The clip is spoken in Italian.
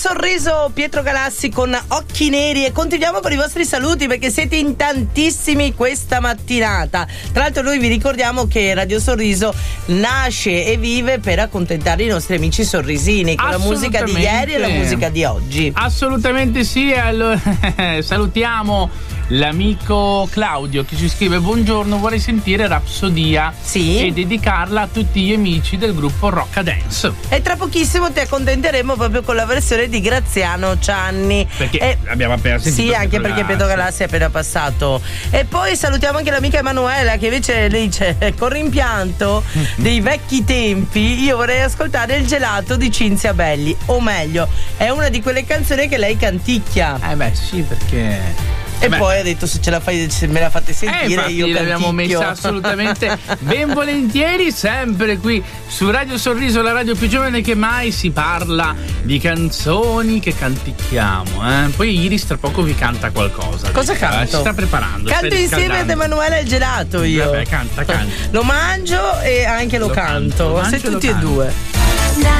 Sorriso, Pietro Galassi con Occhi Neri, e continuiamo con i vostri saluti perché siete in tantissimi questa mattinata. Tra l'altro noi vi ricordiamo che Radio Sorriso nasce e vive per accontentare i nostri amici sorrisini con la musica di ieri e la musica di oggi. Assolutamente sì. Allora, salutiamo l'amico Claudio che ci scrive: buongiorno, vorrei sentire Rapsodia e dedicarla a tutti gli amici del gruppo Rocca Dance. E tra pochissimo ti accontenteremo proprio con la versione di Graziano Cianni, perché abbiamo appena sentito. Sì, anche perché Pietro Galassi è appena passato. E poi salutiamo anche l'amica Emanuela che invece le dice: con rimpianto dei vecchi tempi io vorrei ascoltare Il gelato di Cinzia Belli, o meglio è una di quelle canzoni che lei canticchia. Beh sì, perché poi ha detto: se me la fate sentire io l'abbiamo messa assolutamente ben volentieri. Sempre qui su Radio Sorriso, la radio più giovane che mai, si parla di canzoni che canticchiamo. Poi Iris tra poco vi canta qualcosa. Cosa canto? Si sta preparando. Canto insieme ad Emanuele Il gelato io. Vabbè, canta. Lo mangio e anche lo canto. Se tutti e due.